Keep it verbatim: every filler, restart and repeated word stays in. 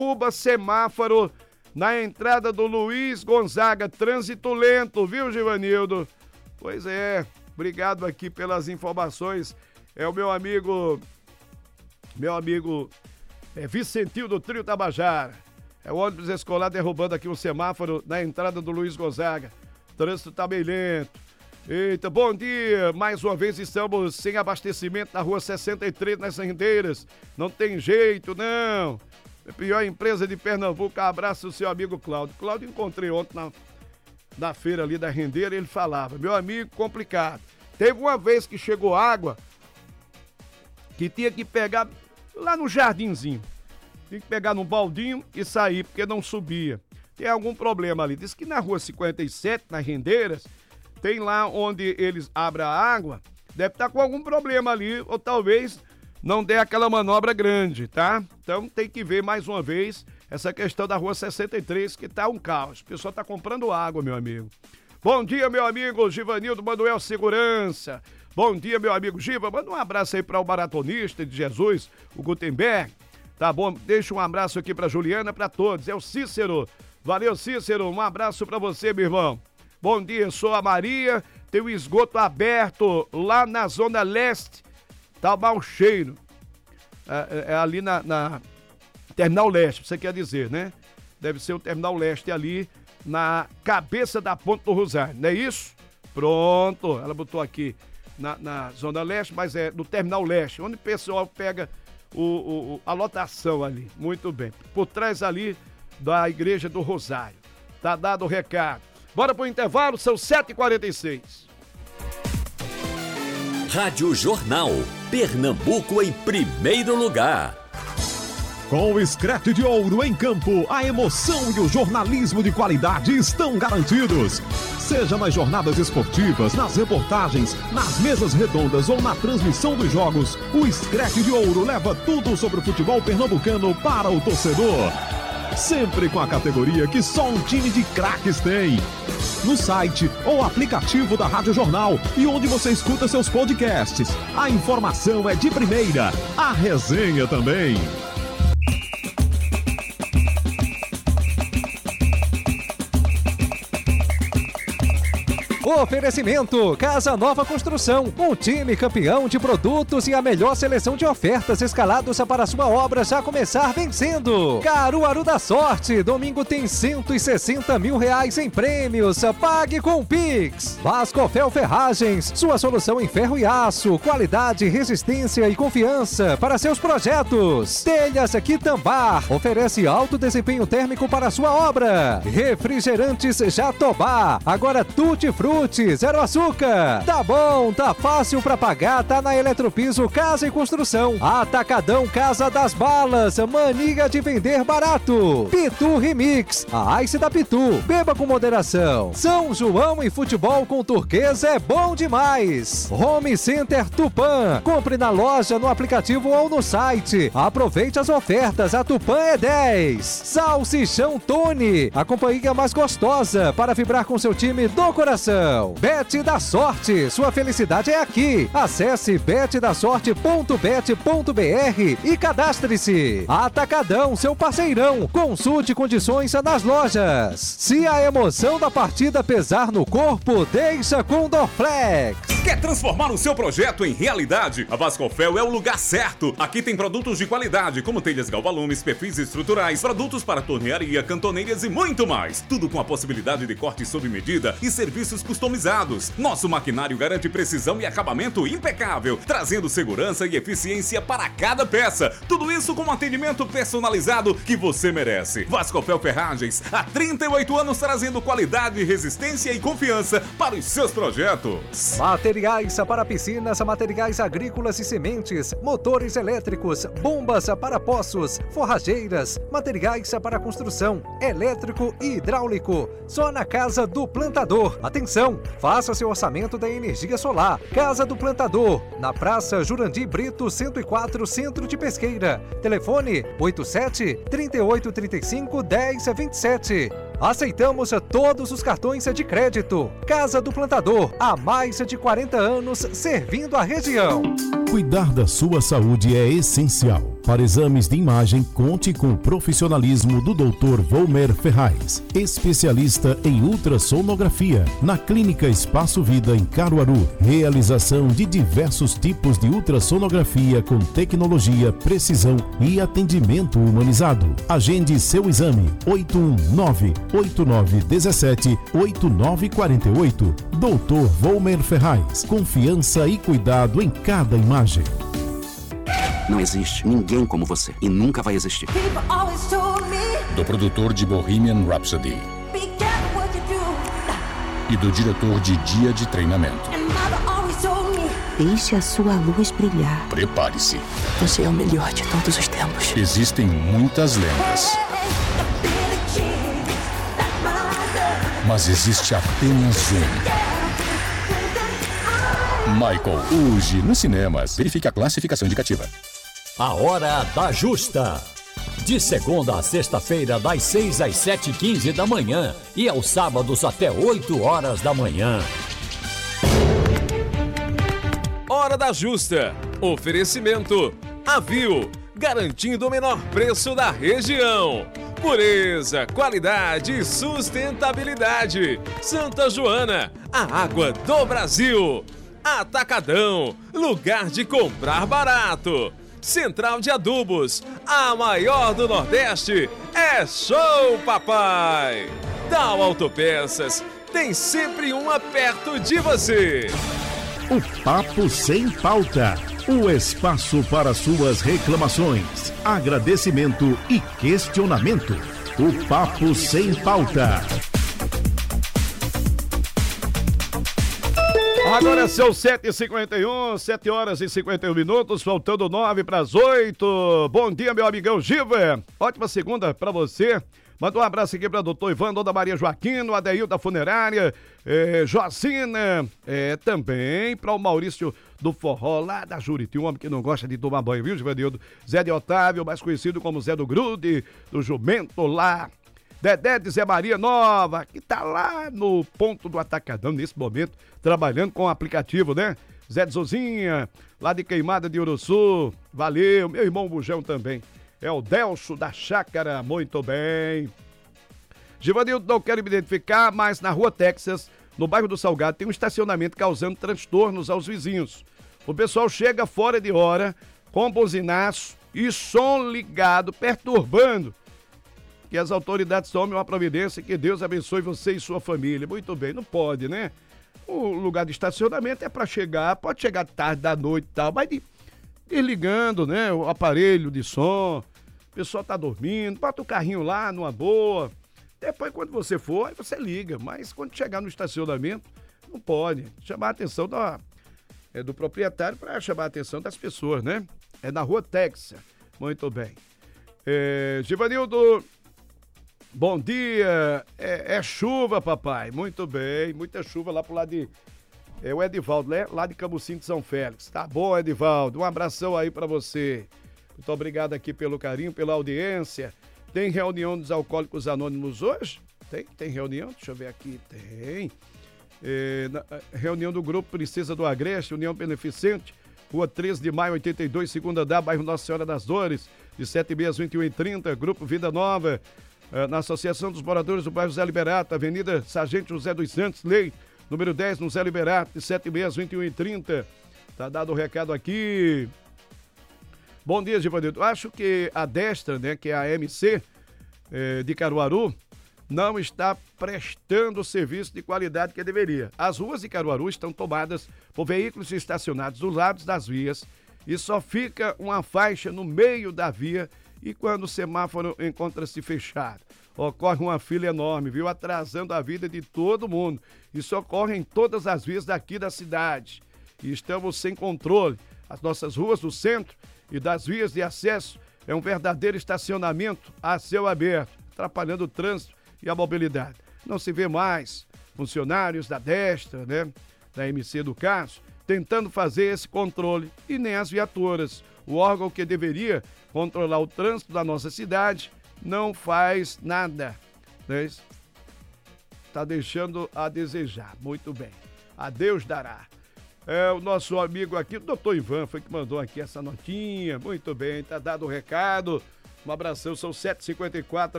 Uba, semáforo na entrada do Luiz Gonzaga, trânsito lento, viu, Givanildo? Pois é, obrigado aqui pelas informações. É o meu amigo, meu amigo é, Vicentil do Trio Tabajara. É o ônibus escolar derrubando aqui um semáforo na entrada do Luiz Gonzaga. Trânsito tá bem lento. Eita, bom dia! Mais uma vez estamos sem abastecimento na rua sessenta e três, nas Rendeiras. Não tem jeito, não. A pior empresa de Pernambuco. Abraço o seu amigo Cláudio. Cláudio encontrei ontem na, na feira ali da Rendeira, ele falava, meu amigo, complicado. Teve uma vez que chegou água que tinha que pegar lá no jardinzinho. Tinha que pegar num baldinho e sair, porque não subia. Tem algum problema ali. Diz que na rua cinquenta e sete, nas Rendeiras, tem lá onde eles abrem a água, deve estar com algum problema ali, ou talvez não dê aquela manobra grande, tá? Então tem que ver mais uma vez essa questão da rua sessenta e três, que tá um caos. O pessoal tá comprando água, meu amigo. Bom dia, meu amigo Givanildo Manuel Segurança. Bom dia, meu amigo Giva. Manda um abraço aí para o maratonista de Jesus, o Gutenberg. Tá bom? Deixa um abraço aqui para Juliana, para todos. É o Cícero. Valeu, Cícero. Um abraço para você, meu irmão. Bom dia, sou a Maria. Tem o esgoto aberto lá na Zona Leste. Tá mau cheiro. É, é, é ali na, na Terminal Leste, você quer dizer, né? Deve ser o Terminal Leste ali na cabeça da Ponte do Rosário, não é isso? Pronto, ela botou aqui na, na Zona Leste, mas é no Terminal Leste, onde o pessoal pega o, o, a lotação ali. Muito bem. Por trás ali da Igreja do Rosário. Tá dado o recado. Bora pro intervalo, são sete e quarenta e seis. Rádio Jornal, Pernambuco em primeiro lugar. Com o Screte de Ouro em campo, a emoção e o jornalismo de qualidade estão garantidos. Seja nas jornadas esportivas, nas reportagens, nas mesas redondas ou na transmissão dos jogos, o Screte de Ouro leva tudo sobre o futebol pernambucano para o torcedor. Sempre com a categoria que só um time de craques tem. No site ou aplicativo da Rádio Jornal e onde você escuta seus podcasts. A informação é de primeira, a resenha também. Oferecimento Casa Nova Construção, um time campeão de produtos e a melhor seleção de ofertas escalados para sua obra já começar vencendo. Caruaru da Sorte, domingo tem cento e sessenta mil reais em prêmios, pague com Pix. Vascofel Ferragens, sua solução em ferro e aço, qualidade, resistência e confiança para seus projetos. Telhas Quitambar, oferece alto desempenho térmico para sua obra. Refrigerantes Jatobá, agora Tutti Frutti, zero açúcar. Tá bom, tá fácil pra pagar, tá na Eletropiso Casa e Construção. Atacadão Casa das Balas, mania de vender barato. Pitu Remix, a Ice da Pitu, beba com moderação. São João e futebol com turquesa é bom demais. Home Center Tupã, compre na loja, no aplicativo ou no site. Aproveite as ofertas, a Tupã é dez. Salsichão Tony, a companhia mais gostosa para vibrar com seu time do coração. Bet da Sorte, sua felicidade é aqui. Acesse bet da sorte ponto bet ponto br e cadastre-se. Atacadão, seu parceirão. Consulte condições nas lojas. Se a emoção da partida pesar no corpo, deixa com Dorflex. Quer transformar o seu projeto em realidade? A Vascofel é o lugar certo. Aqui tem produtos de qualidade, como telhas galvalumes, perfis estruturais, produtos para tornearia, cantoneiras e muito mais. Tudo com a possibilidade de corte sob medida e serviços customizados. Nosso maquinário garante precisão e acabamento impecável, trazendo segurança e eficiência para cada peça. Tudo isso com um atendimento personalizado que você merece. Vascofel Ferragens, há trinta e oito anos trazendo qualidade, resistência e confiança para os seus projetos. Materiais para piscinas, materiais agrícolas e sementes, motores elétricos, bombas para poços, forrageiras, materiais para construção, elétrico e hidráulico. Só na Casa do Plantador. Atenção, faça seu orçamento da energia solar. Casa do Plantador, na Praça Jurandir Brito, cento e quatro, Centro de Pesqueira. Telefone oito sete, três oito três cinco, um zero dois sete. Aceitamos todos os cartões de crédito. Casa do Plantador, há mais de quarenta anos servindo a região. Cuidar da sua saúde é essencial. Para exames de imagem, conte com o profissionalismo do doutor Volmer Ferraz, especialista em ultrassonografia, na Clínica Espaço Vida em Caruaru. Realização de diversos tipos de ultrassonografia com tecnologia, precisão e atendimento humanizado. Agende seu exame oito um nove, oito nove um sete, oito nove quatro oito. doutor Volmer Ferraz, confiança e cuidado em cada imagem. Não existe ninguém como você e nunca vai existir. Do produtor de Bohemian Rhapsody e do diretor de Dia de Treinamento. Deixe a sua luz brilhar. Prepare-se. Você é o melhor de todos os tempos. Existem muitas lendas, mas existe apenas um. Michael, hoje nos cinemas. Verifique a classificação indicativa. A Hora da Justa. De segunda a sexta-feira, das seis às sete e quinze da manhã e aos sábados até oito horas da manhã. Hora da Justa. Oferecimento Avil, garantindo o menor preço da região. Pureza, qualidade e sustentabilidade. Santa Joana, a água do Brasil. Atacadão, lugar de comprar barato. Central de Adubos, a maior do Nordeste. É show, papai! Dal Autopeças, tem sempre uma perto de você. O Papo Sem Pauta, o espaço para suas reclamações, agradecimento e questionamento. O Papo Sem Pauta. Agora são sete e cinquenta e um, sete horas e cinquenta e um minutos, faltando nove para as oito. Bom dia, meu amigão Giva. Ótima segunda para você. Manda um abraço aqui para doutor Ivan, Dona Maria Joaquino, Adeil da Funerária, é, Jocina, é, também para o Maurício do Forró, lá da Juriti, um homem que não gosta de tomar banho, viu, Givanildo? Zé de Otávio, mais conhecido como Zé do Grude, do Jumento lá. Dedé de Zé Maria Nova, que tá lá no ponto do Atacadão, nesse momento, trabalhando com o aplicativo, né? Zé de Zozinha, lá de Queimada de Uruçu, valeu, meu irmão Bujão também. É o Delcio da Chácara, muito bem. Givanildo, não quero me identificar, mas na Rua Texas, no bairro do Salgado, tem um estacionamento causando transtornos aos vizinhos. O pessoal chega fora de hora, com buzinaço e som ligado, perturbando. Que as autoridades tomem uma providência, que Deus abençoe você e sua família. Muito bem, não pode, né? O lugar de estacionamento é para chegar, pode chegar tarde da noite e tal, mas de, desligando, né, o aparelho de som, o pessoal tá dormindo, bota o carrinho lá numa boa. Depois, quando você for, aí você liga, mas quando chegar no estacionamento, não pode. Chamar a atenção da, é, do proprietário para chamar a atenção das pessoas, né? É na Rua Texas. Muito bem. É, Givanildo... Bom dia, é, é chuva, papai, muito bem, muita chuva lá pro lado de, é o Edivaldo, né? Lá de Camusim de São Félix, tá bom, Edivaldo, um abração aí pra você, muito obrigado aqui pelo carinho, pela audiência. Tem reunião dos Alcoólicos Anônimos hoje? Tem, tem reunião, deixa eu ver aqui, tem, é, na, reunião do Grupo Princesa do Agreste, União Beneficente, Rua treze de maio, oitenta e dois, segunda andar, bairro Nossa Senhora das Dores, de sete e meia às vinte e uma e trinta, Grupo Vida Nova, na Associação dos Moradores do Bairro Zé Liberato, Avenida Sargento José dos Santos, Lei, número dez, no Zé Liberato, de sete e meia às vinte e uma e trinta. Tá dado o recado aqui. Bom dia, Givanildo. Acho que a Destra, né, que é a M C eh, de Caruaru, não está prestando o serviço de qualidade que deveria. As ruas de Caruaru estão tomadas por veículos estacionados dos lados das vias e só fica uma faixa no meio da via. E quando o semáforo encontra-se fechado, ocorre uma fila enorme, viu? Atrasando a vida de todo mundo. Isso ocorre em todas as vias daqui da cidade. E estamos sem controle. As nossas ruas do centro e das vias de acesso é um verdadeiro estacionamento a céu aberto, atrapalhando o trânsito e a mobilidade. Não se vê mais funcionários da Destra, né? Da M C do caso, tentando fazer esse controle. E nem as viaturas. O órgão que deveria controlar o trânsito da nossa cidade não faz nada. Está deixando a desejar. Muito bem. A Deus dará. É, o nosso amigo aqui, o doutor Ivan, foi que mandou aqui essa notinha. Muito bem, tá dado o recado. Um abração, são sete e cinquenta e quatro.